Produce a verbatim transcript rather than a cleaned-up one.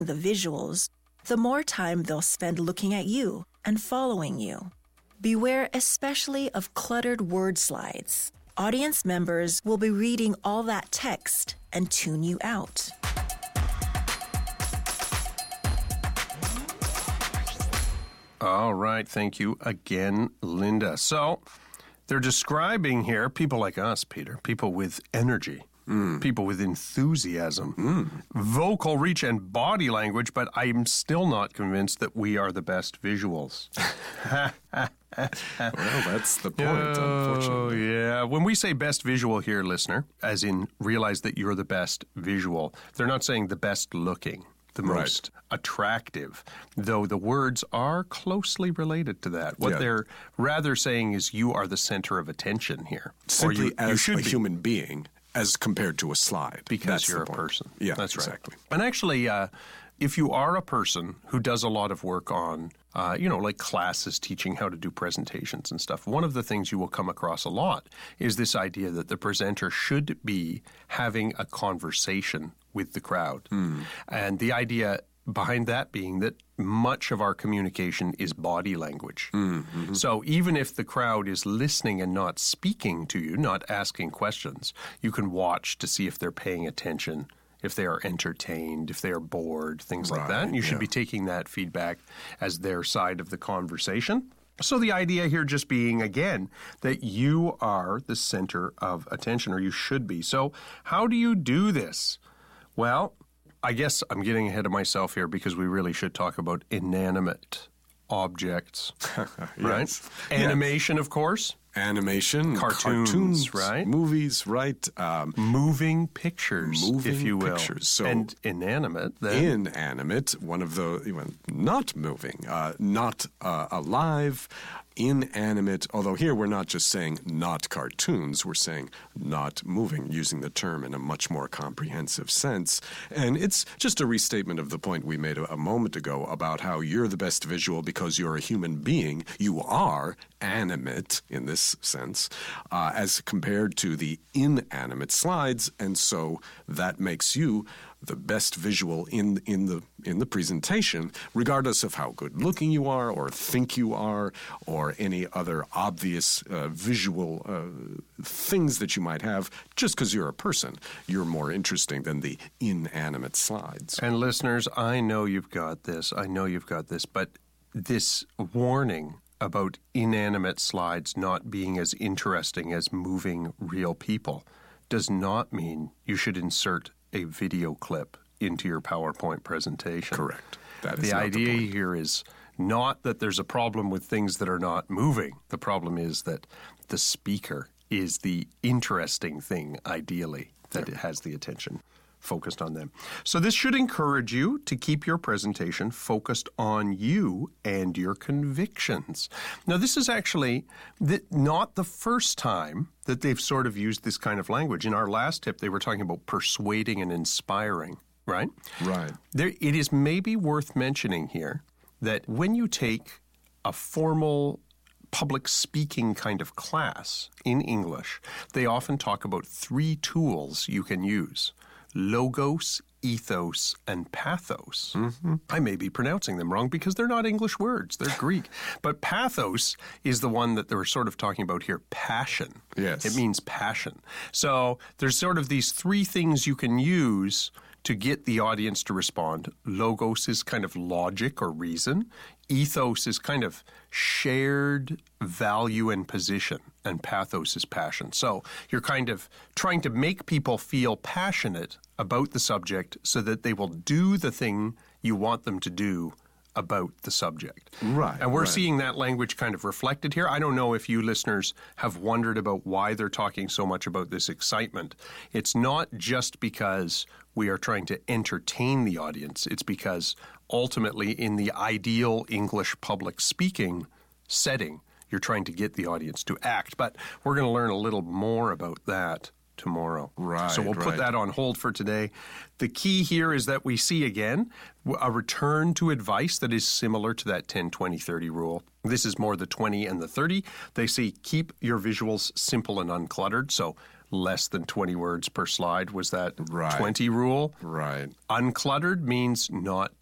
the visuals, the more time they'll spend looking at you and following you. Beware especially of cluttered word slides. Audience members will be reading all that text and tune you out. All right. Thank you again, Linda. So they're describing here people like us, Peter, people with energy. Mm. People with enthusiasm, mm. vocal reach, and body language, but I'm still not convinced that we are the best visuals. Well, that's the point, oh, unfortunately. Yeah. When we say best visual here, listener, as in realize that you're the best visual, they're not saying the best looking, the most right. attractive, though the words are closely related to that. What yeah. they're rather saying is you are the center of attention here. Simply or you, as you should a be. human being. As compared to a slide. Because That's you're a point. person. Yeah, that's exactly. Right. And actually, uh, if you are a person who does a lot of work on, uh, you know, like classes teaching how to do presentations and stuff, one of the things you will come across a lot is this idea that the presenter should be having a conversation with the crowd. Mm. And the idea behind that being that much of our communication is body language. Mm-hmm. So even if the crowd is listening and not speaking to you, not asking questions, you can watch to see if they're paying attention, if they are entertained, if they are bored, things right, like that. And you should yeah. be taking that feedback as their side of the conversation. So the idea here just being, again, that you are the center of attention, or you should be. So how do you do this? Well, I guess I'm getting ahead of myself here because we really should talk about inanimate objects, right? Yes. Animation, yes. of course. Animation, cartoons, cartoons, right? Movies, right? Um, moving pictures, moving if you will. Pictures. So and inanimate. Then. Inanimate, one of the, even not moving, uh, not uh, alive, inanimate, although here we're not just saying not cartoons, we're saying not moving, using the term in a much more comprehensive sense. And it's just a restatement of the point we made a, a moment ago about how you're the best visual because you're a human being. You are animate in this sense, uh, as compared to the inanimate slides, and so that makes you the best visual in in the in the presentation, regardless of how good looking you are, or think you are, or any other obvious uh, visual uh, things that you might have. Just because you're a person, you're more interesting than the inanimate slides. And listeners, I know you've got this. I know you've got this, but this warning about inanimate slides not being as interesting as moving real people does not mean you should insert a video clip into your PowerPoint presentation. Correct. That is the not idea the point. here is not that there's a problem with things that are not moving. The problem is that the speaker is the interesting thing, ideally, that yeah. it has the attention focused on them. So this should encourage you to keep your presentation focused on you and your convictions. Now, this is actually the, not the first time that they've sort of used this kind of language. In our last tip, they were talking about persuading and inspiring, right? Right. There, it is maybe worth mentioning here that when you take a formal public speaking kind of class in English, they often talk about three tools you can use: logos, ethos, and pathos. Mm-hmm. I may be pronouncing them wrong because they're not English words. They're Greek. But pathos is the one that they were sort of talking about here, passion. Yes. It means passion. So there's sort of these three things you can use to get the audience to respond. Logos is kind of logic or reason. Ethos is kind of shared value and position, and pathos is passion. So you're kind of trying to make people feel passionate about the subject so that they will do the thing you want them to do about the subject. Right. And we're right. seeing that language kind of reflected here. I don't know if you listeners have wondered about why they're talking so much about this excitement. It's not just because we are trying to entertain the audience. It's because ultimately in the ideal English public speaking setting, you're trying to get the audience to act. But we're going to learn a little more about that tomorrow. Right. So we'll right. put that on hold for today. The key here is that we see again a return to advice that is similar to that ten twenty thirty rule. This is more the twenty and the thirty. They say keep your visuals simple and uncluttered. So less than twenty words per slide was that Right. twenty rule. Right. Uncluttered means not